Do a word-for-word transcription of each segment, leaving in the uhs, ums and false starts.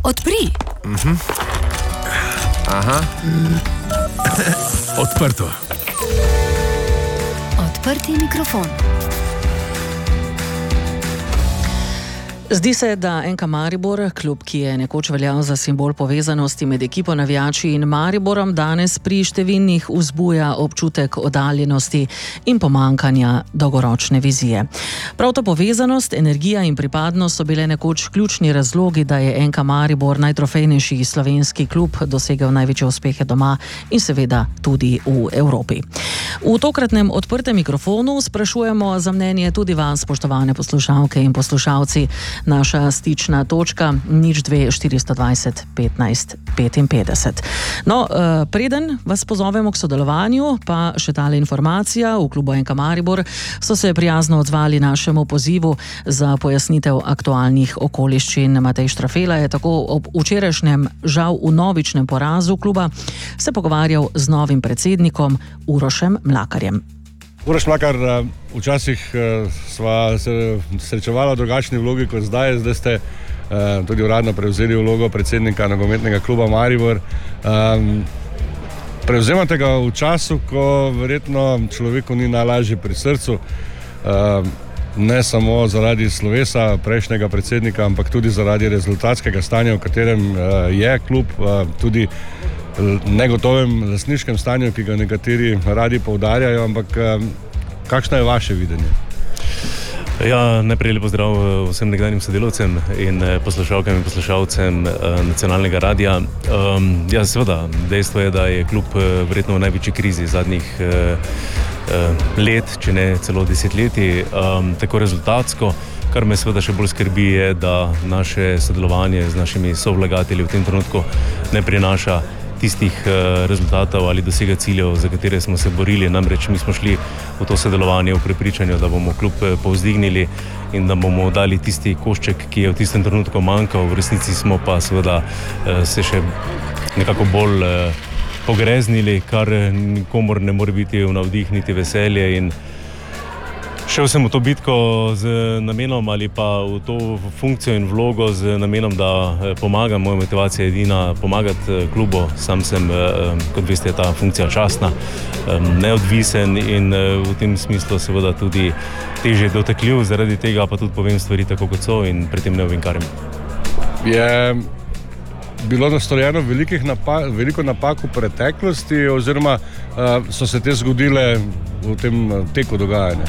Odpri. Uh-huh. Aha. Odprto. Odprti mikrofon. Zdi se, da N K Maribor, klub, ki je nekoč veljal za simbol povezanosti med ekipo navijači in Mariborom, danes pri številnih vzbuja občutek oddaljenosti in pomankanja dolgoročne vizije. Prav ta povezanost, energija in pripadnost so bile nekoč ključni razlogi, da je N K Maribor najtrofejnejši slovenski klub dosegel največje uspehe doma in seveda tudi v Evropi. V tokratnem odprtem mikrofonu sprašujemo za mnenje tudi vas, spoštovane poslušalke in poslušalci. Naša stična točka nič dve štiristo dvajset petnajst petinpetdeset. No, preden vas pozovemo k sodelovanju, pa še tale informacija. V klubu N K Maribor so se prijazno odzvali našemu pozivu za pojasnitev aktualnih okoliščin. Matej Štrafela je tako ob včerajšnjem žal vnovičnem porazu kluba se pogovarjal z novim predsednikom Urošem Mlakarjem. Uroš Mlakar, včasih sva se srečevala v drugačni vlogi kot zdaj, zdaj ste tudi uradno prevzeli vlogo predsednika nogometnega kluba Maribor. Prevzemate ga v času, ko verjetno človeku ni najlažje pri srcu, ne samo zaradi slovesa prejšnjega predsednika, ampak tudi zaradi rezultatskega stanja, v katerem je klub, tudi negotovem lastniškem stanju, ki ga nekateri radi poudarjajo, ampak kakšno je vaše videnje? Ja, najprej lepo zdrav vsem nekdanjim sodelavcem in poslušalkam in poslušalcem nacionalnega radia. Um, ja, seveda, dejstvo je, da je klub verjetno v največji krizi zadnjih uh, let, če ne celo desetletij, um, tako rezultatsko. Kar me seveda še bolj skrbi je, da naše sodelovanje z našimi sovlagatelji v tem trenutku ne prinaša tistih uh, rezultatov ali dosega ciljev, za katere smo se borili. Namreč mi smo šli v to sodelovanje v prepričanju, da bomo klub povzdignili in da bomo dali tisti košček, ki je v tistem trenutku manjkal. V resnici smo pa seveda uh, se še nekako bolj uh, pogreznili, kar nikomor ne more biti v navdih niti veselje. In šel sem v to bitko z namenom ali pa v to funkcijo in vlogo z namenom, da pomagam. Moja motivacija je edina pomagati klubu. Sam sem, kot veste, ta funkcija častna, neodvisen in v tem smislu seveda tudi težje dotakljiv. Zaradi tega pa tudi povem stvari tako, kot so, in pri tem ne ovinkarim. Je bilo nastorjeno velikih napak, veliko napak v preteklosti oziroma so se te zgodile v tem teku dogajanja?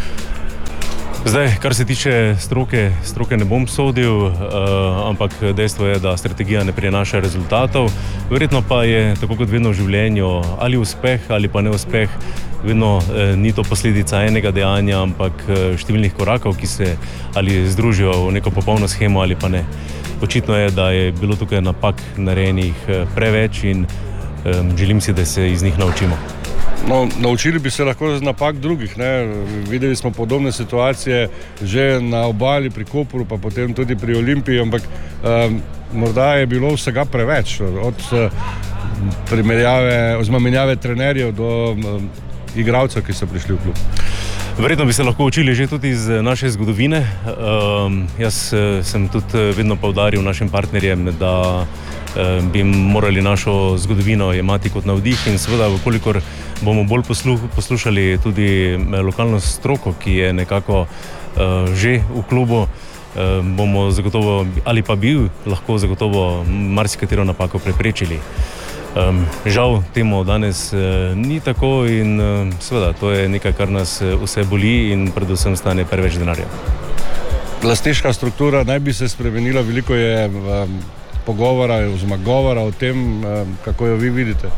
Zdaj, kar se tiče stroke, stroke ne bom sodil, uh, ampak dejstvo je, da strategija ne prinaša rezultatov. Verjetno pa je, tako kot vedno v življenju, ali uspeh ali pa neuspeh, vedno eh, ni to posledica enega dejanja, ampak eh, številnih korakov, ki se ali združijo v neko popolno shemo ali pa ne. Očitno je, da je bilo tukaj napak narejenih eh, preveč in eh, želim si, da se iz njih naučimo. No, naučili bi se lahko z napak drugih, ne? Videli smo podobne situacije že na obali pri Kopru, pa potem tudi pri Olimpiji, ampak um, morda je bilo vsega preveč, od uh, primerjave, ozmamenjave trenerjev do um, igralcev, ki so prišli v klub. Verjetno bi se lahko učili že tudi iz naše zgodovine. Um, jaz sem tudi vedno poudaril našim partnerjem, da um, bi morali našo zgodovino jemati kot navdih in seveda, vkolikor bomo bolj posluh, poslušali tudi lokalno stroko, ki je nekako uh, že v klubu, uh, bomo zagotovo, ali pa bi lahko zagotovo marsikatero napako preprečili. Um, žal temu danes uh, ni tako in uh, seveda to je nekaj, kar nas uh, vse boli in predvsem stane preveč denarja. Lastniška struktura naj bi se spremenila, veliko je um, pogovora oziroma govora o tem, um, kako jo vi vidite.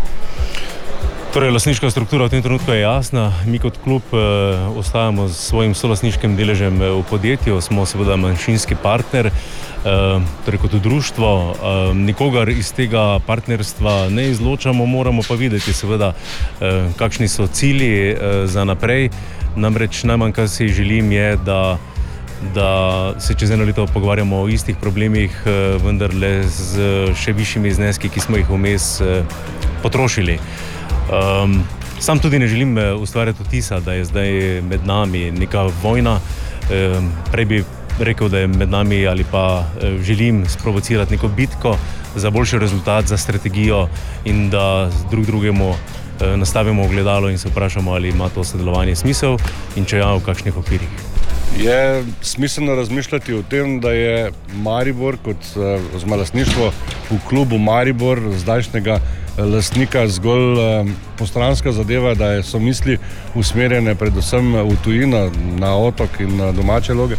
Torej, lastniška struktura v tem trenutku je jasna. Mi kot klub eh, ostajamo s svojim solastniškim deležem v podjetju, smo seveda manjšinski partner, eh, torej kot društvo. Eh, nikogar iz tega partnerstva ne izločamo, moramo pa videti seveda, eh, kakšni so cilji eh, za naprej. Namreč najmanj, kar si želim, je, da da se čez eno leto pogovarjamo o istih problemih, eh, vendar le z še višjimi zneski, ki smo jih vmes eh, potrošili. Um, sam tudi ne želim ustvarjati vtisa, da je zdaj med nami neka vojna. Um, prej bi rekel, da je med nami ali pa želim sprovocirati neko bitko za boljši rezultat, za strategijo in da drug drugemu nastavimo ogledalo in se vprašamo, ali ima to sodelovanje smisel in če ja, v kakšnih okvirih. Je smiselno razmišljati o tem, da je Maribor kot oziroma lastništvo v klubu Maribor zdajšnjega lastnika zgolj postranska zadeva, da so misli usmerjene predvsem v tujino, na otok in na domače loge?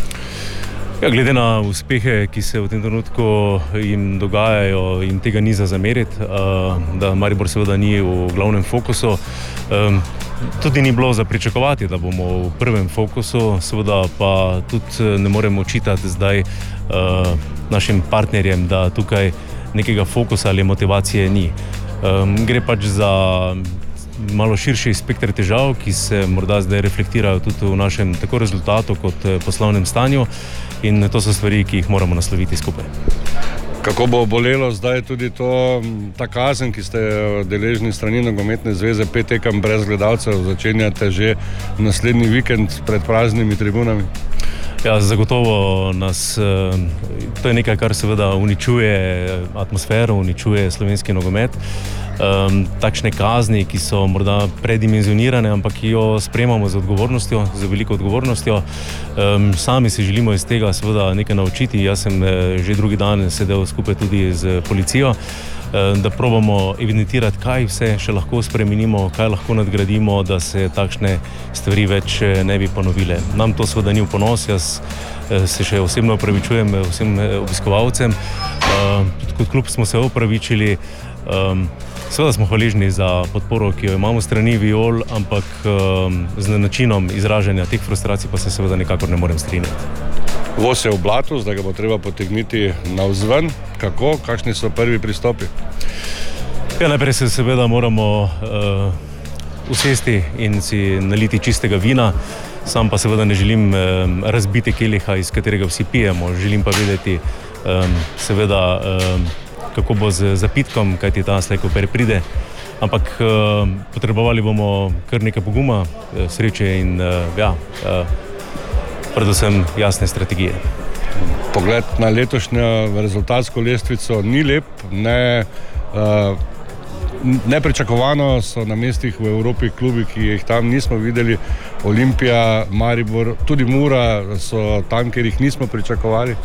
Ja, glede na uspehe, ki se v tem trenutku jim dogajajo, jim tega ni za zameriti, da Maribor seveda ni v glavnem fokusu. Tudi ni bilo za pričakovati, da bomo v prvem fokusu, seveda pa tudi ne moremo očitati zdaj našim partnerjem, da tukaj nekega fokusa ali motivacije ni. Gre pač za malo širši spekter težav, ki se morda zdaj reflektirajo tudi v našem tako rezultatu kot poslovnem stanju in to so stvari, ki jih moramo nasloviti skupaj. Kako bo bolelo zdaj tudi to, ta kazen, ki ste deležni strani Nogometne zveze, pet tekem brez gledalcev, začenjate že naslednji vikend pred praznimi tribunami? Ja, zagotovo nas, to je nekaj, kar seveda uničuje atmosfero, uničuje slovenski nogomet. Um, takšne kazni, ki so morda predimenzionirane, ampak ki jo sprejemamo z odgovornostjo, z veliko odgovornostjo. Um, sami se želimo iz tega seveda nekaj naučiti. Jaz sem že drugi dan sedel skupaj tudi z policijo, um, da probamo evidentirati, kaj vse še lahko spremenimo, kaj lahko nadgradimo, da se takšne stvari več ne bi ponovile. Nam to seveda ni v ponos, jaz se še osebno opravičujem vsem obiskovalcem. Um, tudi kot klub smo se opravičili. Um, Seveda smo hvaležni za podporo, ki jo imamo strani Viol, ampak um, z načinom izražanja teh frustracij pa se seveda nekako ne morem strinjati. Voz je v blatu, zdaj ga bo treba potegniti navzven. Kako? Kakšni so prvi pristopi? Ja, najprej se seveda moramo uh, usesti in si naliti čistega vina. Sam pa seveda ne želim um, razbiti keliha, iz katerega vsi pijemo. Želim pa vedeti um, seveda um, kako bo z zapitkom, kajti ta slej ko prej pride. Ampak uh, potrebovali bomo kar nekaj poguma, sreče in uh, ja, uh, predvsem jasne strategije. Pogled na letošnjo rezultatsko lestvico ni lep, ne, uh, nepričakovano so na mestih v Evropi klubi, ki jih tam nismo videli. Olimpija, Maribor, tudi Mura so tam, kjer jih nismo pričakovali.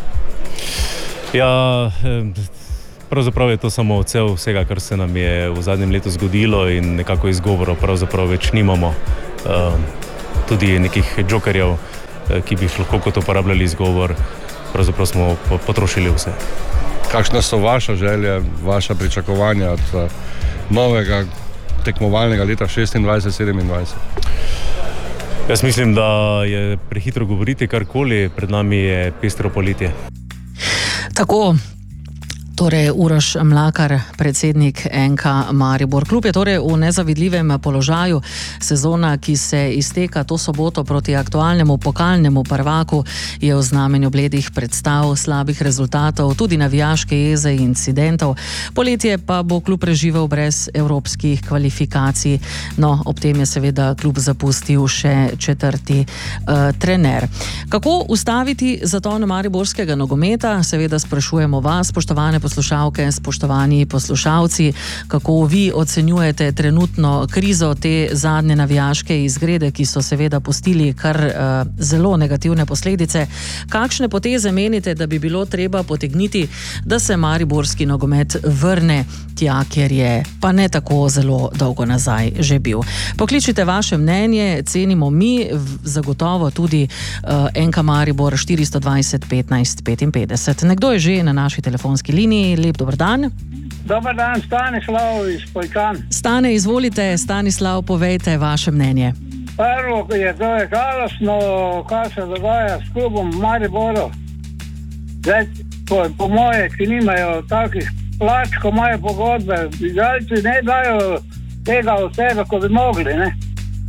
Ja, eh, pravzaprav je to samo odsev vsega, kar se nam je v zadnjem letu zgodilo in nekako izgovorov pravzaprav več nimamo. Uh, tudi nekih jokerjev, ki bi jih lahko kot uporabljali izgovor, pravzaprav smo potrošili vse. Kakšna so vaša želja, vaša pričakovanja od uh, novega tekmovalnega leta šestindvajset sedemindvajset? Jaz mislim, da je prehitro govoriti karkoli, pred nami je pestro poletje. Tako. Torej, Uroš Mlakar, predsednik N K Maribor. Klub je torej v nezavidljivem položaju. Sezona, ki se izteka to soboto proti aktualnemu pokalnemu prvaku, je v znamenju bledih predstav, slabih rezultatov, tudi navijaške jeze in incidentov. Poletje pa bo klub preživel brez evropskih kvalifikacij. No, ob tem je seveda klub zapustil še četrti uh, trener. Kako ustaviti zaton mariborskega nogometa? Seveda sprašujemo vas, spoštovane poslušalke, spoštovani poslušalci, kako vi ocenjujete trenutno krizo, te zadnje navijaške izgrede, ki so seveda pustili kar uh, zelo negativne posledice. Kakšne poteze menite, da bi bilo treba potegniti, da se mariborski nogomet vrne tja, kjer je pa ne tako zelo dolgo nazaj že bil? Pokličite vaše mnenje, cenimo mi, zagotovo tudi uh, N K Maribor štiristo dvajset petnajst petinpetdeset. Nekdo je že na naši telefonski liniji. Lep dober dan. Dobar dan, Stanislav iz Poljčan. Stane, izvolite, Stanislav, povejte vaše mnenje. Prvo je to je žalostno, kaj se dogaja s klubom Mariboru. Zdaj, po, po moje, ki nimajo takih plač, ko imajo pogodbe, igralci ne dajo tega od sebe, ko bi mogli, ne.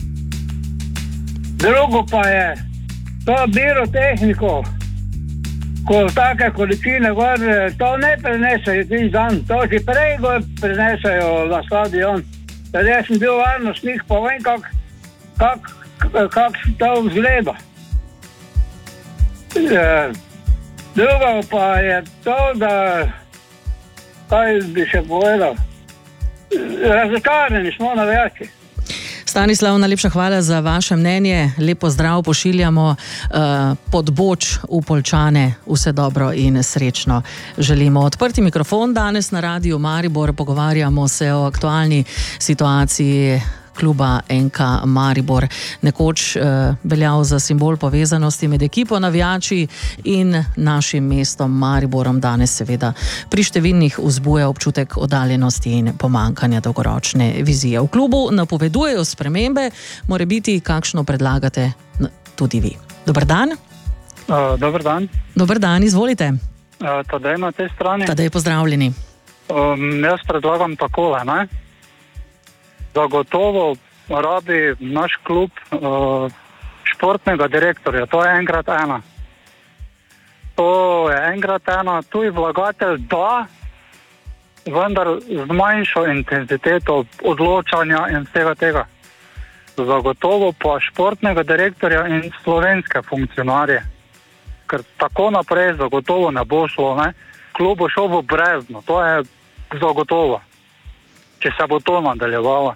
Drugo pa je to birotehniko, ko take količine gor, to ne prenesajo ti dan, to že prej gor prenesajo na stadion. Tad jaz sem bil varnostnik, pa vem, kak, kak, kak to vzgleda. E, drugo pa je to, da kaj bi še povedal. Razočarani smo navijači. Stanislav, najlepša hvala za vaše mnenje. Lepo zdrav pošiljamo uh, pod Boč v Poljčane. Vse dobro in srečno želimo. Odprti mikrofon danes na Radiu Maribor. Pogovarjamo se o aktualni situaciji kluba N K Maribor. Nekoč uh, veljal za simbol povezanosti med ekipo navijači in našim mestom Mariborom. Danes seveda pri številnih vzbuja občutek oddaljenosti in pomankanja dolgoročne vizije. V klubu napovedujejo spremembe, more biti kakšno predlagate tudi vi. Dober dan. Uh, dober dan. Dober dan, izvolite. Uh, Tadej na tej strani. Tadej, pozdravljeni. Um, jaz predlagam takole, ne? Zagotovo rabi naš klub uh, športnega direktorja, to je enkrat ena. To je enkrat ena, tuj vlagatelj da, vendar z manjšo intenziteto odločanja in vsega tega. Zagotovo pa športnega direktorja in slovenske funkcionarje, ker tako naprej zagotovo ne bo šlo, ne? Klub bo šel v brezno, to je zagotovo, če se bo to nadaljevalo.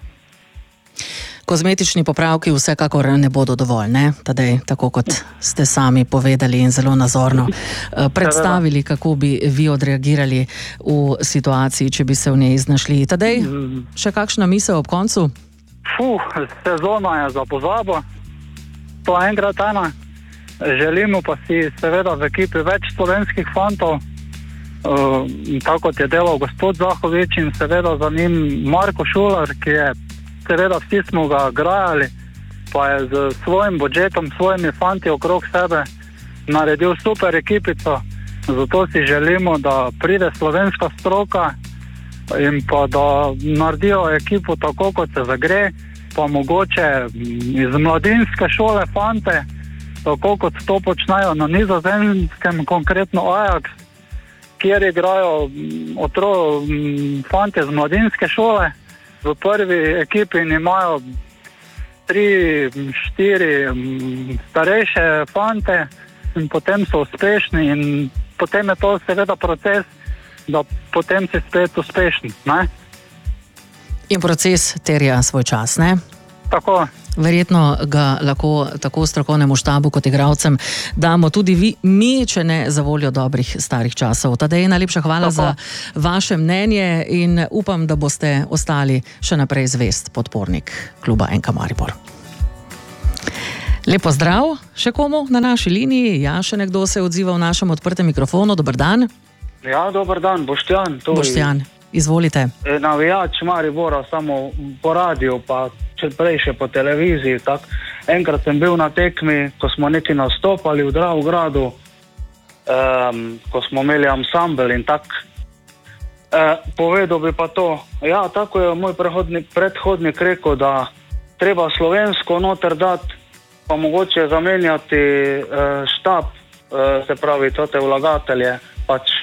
Kozmetični popravki vsekakor ne bodo dovolj, ne? Tadej, tako kot ste sami povedali in zelo nazorno predstavili, kako bi vi odreagirali v situaciji, če bi se v njej znašli. Tadej, še kakšna misel ob koncu? Fuh, sezona je za pozabo, to je enkrat ena. Želimo pa si seveda v ekipi več slovenskih fantov, uh, tako kot je delal gospod Zahovič in seveda za njim Marko Šuler, ki je seveda vsi smo ga grajali, pa je z svojim budžetom, svojimi fanti okrog sebe naredil super ekipico. Zato si želimo, da pride slovenska stroka in pa da naredijo ekipo tako, kot se zagre, pa mogoče iz mladinske šole fante, tako kot to počnejo na Nizozemskem, konkretno Ajax, kjer igrajo otro, fante z mladinske šole. V prvi ekipi imajo tri, štiri starejše fante in potem so uspešni in potem je to seveda proces, da potem si spet uspešni, ne? In proces terja svoj čas, ne? Tako. Verjetno ga lahko tako strokovnemu štabu kot igralcem damo tudi vi, mi, če ne za voljo dobrih starih časov. Tadej, najlepša hvala tako za vaše mnenje in upam, da boste ostali še naprej zvest podpornik kluba N K Maribor. Lepo zdrav, še komu na naši liniji? Ja, še nekdo se odziva v našem odprtem mikrofonu. Dober dan. Ja, dober dan, Boštjan. Boštjan, izvolite. Navijač Maribora samo po radiju, pa če prej še po televiziji. Tak. Enkrat sem bil na tekmi, ko smo neki nastopali v Dravogradu, um, ko smo imeli ansambel in tak. Uh, povedal bi pa to, ja, tako je moj prehodnik, predhodnik rekel, da treba slovensko noter dati, pa mogoče zamenjati uh, štab, uh, se pravi, tote vlagatelje, pač.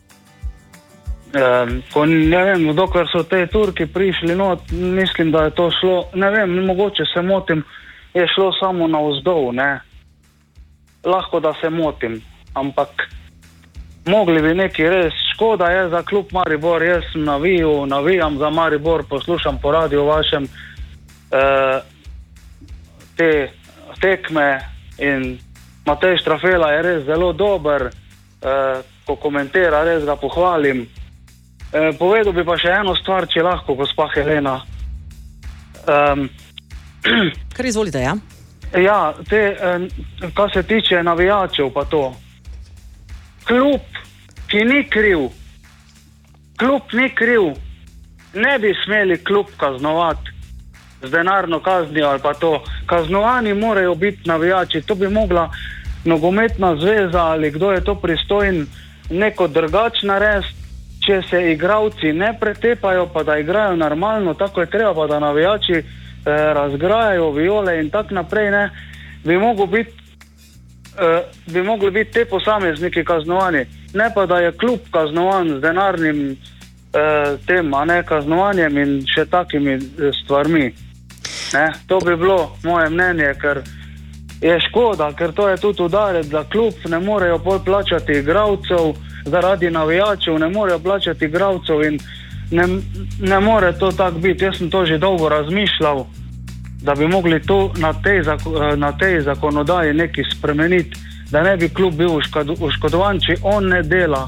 Um, ko ne vem, dokler so te Turki prišli not, mislim, da je to šlo, ne vem, mogoče se motim, je šlo samo na vzdolj, ne. Lahko, da se motim, ampak mogli bi neki res, škoda je za klub Maribor, jaz sem navijal, navijam za Maribor, poslušam po radiju vašem uh, te tekme in Matej Štrafela je res zelo dober, uh, ko komentira, res ga pohvalim. Uh, povedal bi pa še eno stvar, če lahko, gospa Helena. Um, Kar izvolite, ja? Ja, te, um, kar se tiče navijačev pa to. Klub, ki ni kriv, klub ni kriv, ne bi smeli klub kaznovati z denarno kaznijo ali pa to. Kaznovani morajo biti navijači, to bi mogla nogometna zveza ali kdo je to pristojen neko drugače narediti, če se igralci ne pretepajo, pa da igrajo normalno, tako je treba, pa da navijači eh, razgrajajo viole in tak naprej, ne, bi mogli biti Uh, bi mogli biti te posamezniki kaznovani, ne pa da je klub kaznovan z denarnim uh, tem, a ne kaznovanjem in še takimi stvarmi. Ne? To bi bilo moje mnenje, ker je škoda, ker to je tudi udarec za klub, ne morejo pol plačati igralcev, zaradi navijačev ne morejo plačati igralcev in ne, ne more to tako biti. Jaz sem to že dolgo razmišljal, da bi mogli to na tej, na tej zakonodaji nekaj spremeniti, da ne bi klub bil oškodovan, če on ne dela,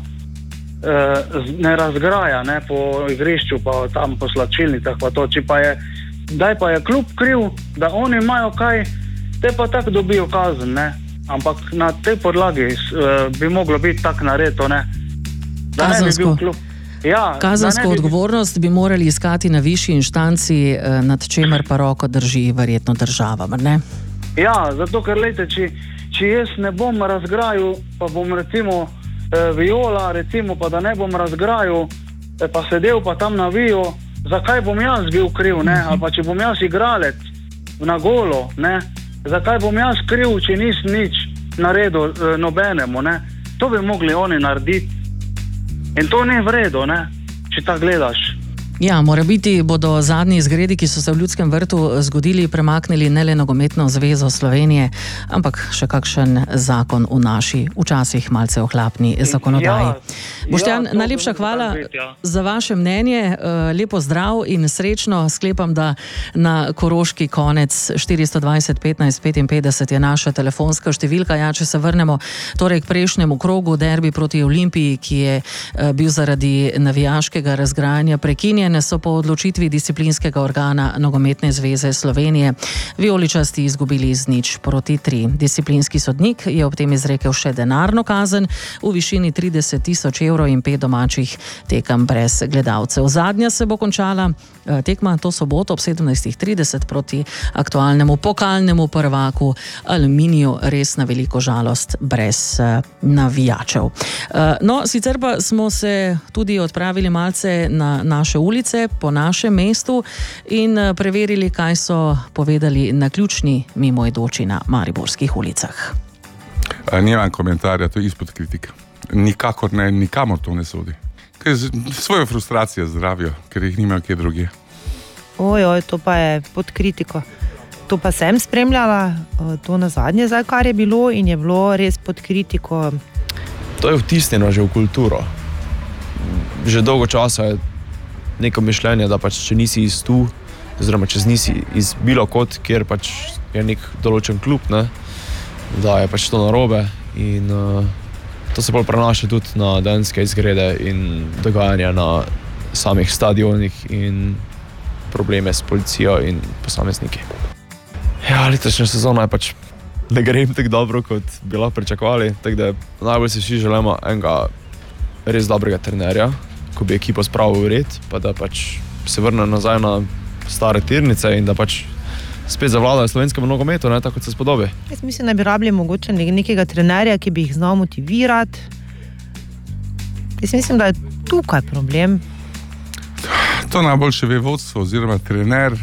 ne razgraja, ne, po igrišču, pa tam po slačilnicah, pa to, če pa je, daj pa je klub kriv, da oni imajo kaj, te pa tako dobijo kazen, ne, ampak na tej podlagi uh, bi moglo biti tako naredo, ne, da ne bi bil klub. Ja, Kazensko bi... odgovornost bi morali iskati na višji inštanci, nad čemer pa roko drži verjetno država, ne? Ja, zato ker, lejte, če, če jaz ne bom razgrajal, pa bom recimo eh, Viola, recimo pa da ne bom razgrajal, eh, pa sedel pa tam navijo, zakaj bom jaz bil kriv, ne? Ali pa če bom jaz igralec na golo, ne? Zakaj bom jaz kriv, če nisem nič naredil eh, nobenemu, ne? To bi mogli oni narediti. In to ni v redu, ne? Če tako gledaš. Ja, mora biti, bodo zadnji izgredi, ki so se v Ljudskem vrtu zgodili, premaknili ne le Nogometno zvezo Slovenije, ampak še kakšen zakon v naši, včasih malce ohlapni zakonodaji. Ja, Boštjan, ja, najlepša hvala biti, ja. za vaše mnenje, lepo zdrav in srečno. Sklepam, da na Koroški konec štiristo dvajset petnajst petinpetdeset je naša telefonska številka. Ja, če se vrnemo torej k prejšnjemu krogu, derbi proti Olimpiji, ki je bil zaradi navijaškega razgrajanja prekinjen, so po odločitvi disciplinskega organa Nogometne zveze Slovenije vijoličasti izgubili z nič proti tri. Disciplinski sodnik je ob tem izrekel še denarno kazen v višini trideset tisoč evrov in pet domačih tekem brez gledalcev. Zadnja se bo končala tekma to soboto ob sedemnajst trideset proti aktualnemu pokalnemu prvaku Aluminiju, res na veliko žalost brez navijačev. No, sicer pa smo se tudi odpravili malce na naše ulice, po našem mestu in preverili, kaj so povedali naključni mimoidoči na mariborskih ulicah. Nimam komentarja, to je izpod kritika. Nikakor ne, nikamor to ne sodi. Svojo frustracijo zdravijo, ker jih nimajo kje drugje. Oj, oj, to pa je pod kritiko. To pa sem spremljala, to nazadnje, zdaj, kar je bilo in je bilo res pod kritiko. To je vtisnjeno že v kulturo. Že dolgo časa je neko mišljenje, da pač če nisi iz tu, oziroma če nisi iz bilo kot, kjer pač je nek določen klub, ne, da je pač to narobe in uh, to se bolj prenaša tudi na dejanske izgrede in dogajanja na samih stadionih in probleme s policijo in posamezniki. Ja, letošnja sezona je pač ne gre jim tako dobro, kot bi lahko pričakovali, tako da najbolj si vsi želimo enega res dobrega trenerja, ko bi ekipo spravil v red, pa da pač se vrne nazaj na stare tirnice in da pač spet zavladajo slovenskemu nogometu, ne, tako kot se spodobi. Jaz mislim, da bi rabili mogoče nekega trenerja, ki bi jih znal motivirati. Jaz mislim, da je tukaj problem. To najboljše ve vodstvo oziroma trener,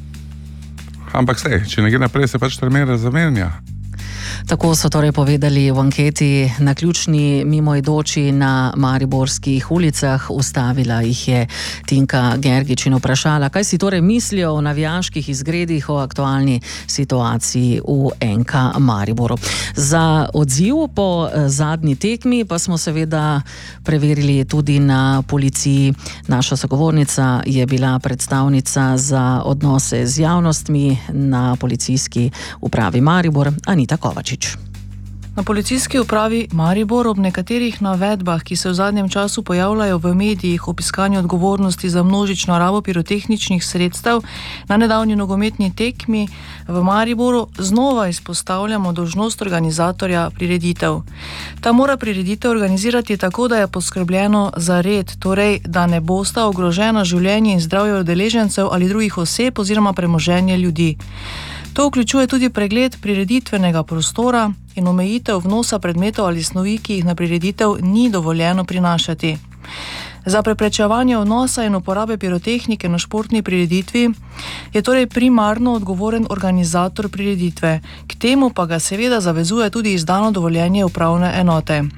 ampak sej, če ne gre naprej, se pač trener zamenja. Tako so torej povedali v anketi naključni mimoidoči na mariborskih ulicah. Ustavila jih je Tinka Gergič in vprašala, kaj si torej mislijo o navijaških izgredih, o aktualni situaciji v en ka Mariboru. Za odziv po zadnji tekmi pa smo seveda preverili tudi na policiji. Naša sogovornica je bila predstavnica za odnose z javnostmi na policijski upravi Maribor, Anita Kovačič. Na policijski upravi Maribor ob nekaterih navedbah, ki se v zadnjem času pojavljajo v medijih o iskanju odgovornosti za množično rabo pirotehničnih sredstev na nedavni nogometni tekmi v Mariboru, znova izpostavljamo dolžnost organizatorja prireditev. Ta mora prireditev organizirati tako, da je poskrbljeno za red, torej da ne bosta ogrožena življenje in zdravje udeležencev ali drugih oseb oziroma premoženje ljudi. To vključuje tudi pregled prireditvenega prostora in omejitev vnosa predmetov ali snovi, ki jih na prireditev ni dovoljeno prinašati. Za preprečevanje vnosa in uporabe pirotehnike na športni prireditvi je torej primarno odgovoren organizator prireditve. K temu pa ga seveda zavezuje tudi izdano dovoljenje upravne enote.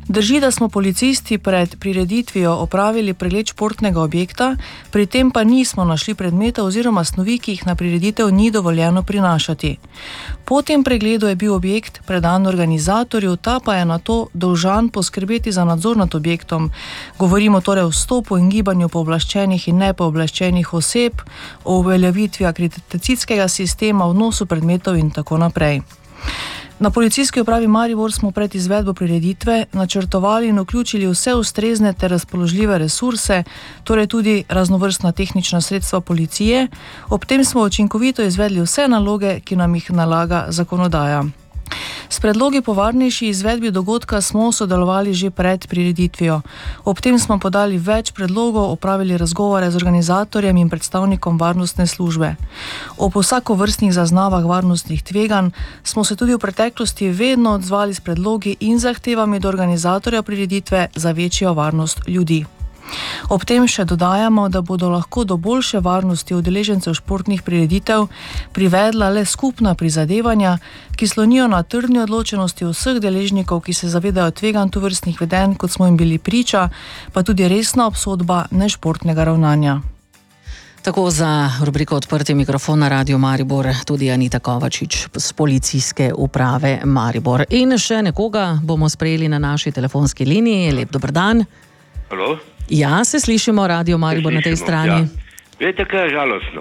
Drži, da smo policisti pred prireditvijo opravili pregled športnega objekta, pri tem pa nismo našli predmeta oziroma snovi, ki jih na prireditev ni dovoljeno prinašati. Po tem pregledu je bil objekt predan organizatorju, ta pa je na to dolžan poskrbeti za nadzor nad objektom. Govorimo torej o vstopu in gibanju pooblaščenih in nepooblaščenih oseb, o uveljavitvi akreditacijskega sistema, vnosu predmetov in tako naprej. Na Policijski upravi Maribor smo pred izvedbo prireditve načrtovali in vključili vse ustrezne ter razpoložljive resurse, torej tudi raznovrstna tehnična sredstva policije. Ob tem smo učinkovito izvedli vse naloge, ki nam jih nalaga zakonodaja. S predlogi po varnejši izvedbi dogodka smo sodelovali že pred prireditvijo. Ob tem smo podali več predlogov, opravili razgovore z organizatorjem in predstavnikom varnostne službe. Ob vsakovrstnih zaznavah varnostnih tveganj smo se tudi v preteklosti vedno odzvali s predlogi in zahtevami do organizatorja prireditve za večjo varnost ljudi. Ob tem še dodajamo, da bodo lahko do boljše varnosti udeležencev športnih prireditev privedla le skupna prizadevanja, ki slonijo na trdni odločenosti vseh deležnikov, ki se zavedajo tveganj tovrstnih vedenj, kot smo jim bili priča, pa tudi resna obsodba nešportnega ravnanja. Tako za rubriko Odprti mikrofon na Radiu Maribor tudi Anita Kovačič z Policijske uprave Maribor. In še nekoga bomo sprejeli na naši telefonski liniji. Lep dober dan. Halo? Ja, se slišimo, Radio Maribor na tej strani. Ja. Veste, kaj je žalostno?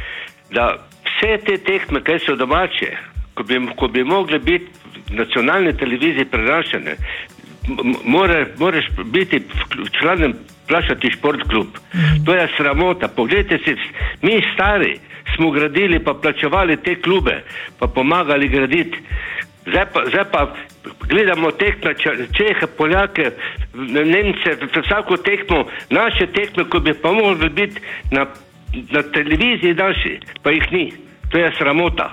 Da vse te tekme, kaj so domače, ko bi, ko bi mogle biti v nacionalni televiziji prenašane, more, moreš biti članem plašati šport klub. Mm. To je sramota. Poglejte si, mi stari smo gradili pa plačevali te klube, pa pomagali graditi. Zdaj pa, zdaj pa gledamo tekme Čehe, Poljake, Nemce, vsako tekmo, naše tekme, ko bi pa mogli biti na, na televiziji naši, pa jih ni. To je sramota.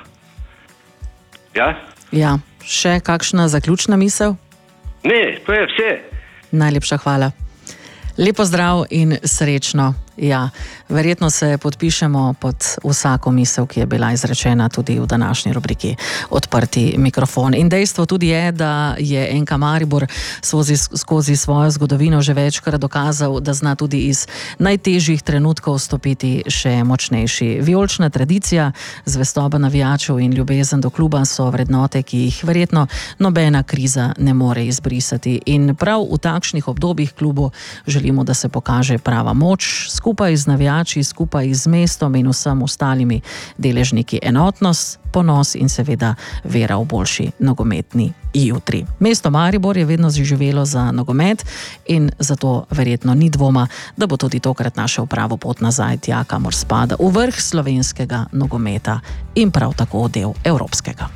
Ja? Ja, še kakšna zaključna misel? Ne, to je vse. Najlepša hvala. Lepo zdrav in srečno. Ja, verjetno se podpišemo pod vsako misel, ki je bila izrečena tudi v današnji rubriki Odprti mikrofon. In dejstvo tudi je, da je N K Maribor skozi, skozi svojo zgodovino že večkrat dokazal, da zna tudi iz najtežjih trenutkov stopiti še močnejši. Vijolična tradicija, zvestoba navijačev in ljubezen do kluba so vrednote, ki jih verjetno nobena kriza ne more izbrisati. In prav v takšnih obdobjih klubu želimo, da se pokaže prava moč, skupaj z navijači, skupaj z mestom in vsem ostalimi deležniki enotnost, ponos in seveda vera v boljši nogometni jutri. Mesto Maribor je vedno živelo za nogomet in zato verjetno ni dvoma, da bo tudi tokrat našel pravo pot nazaj tja, kamor spada, v vrh slovenskega nogometa in prav tako del evropskega.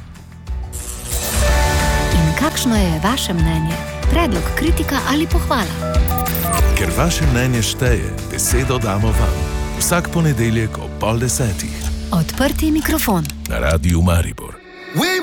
In kakšno je vaše mnenje? Predlog, kritika ali pohvala? Ker vaše mnenje šteje, besedo damo vam. Vsak ponedeljek ob pol desetih. Odprti mikrofon. Na Radiu Maribor.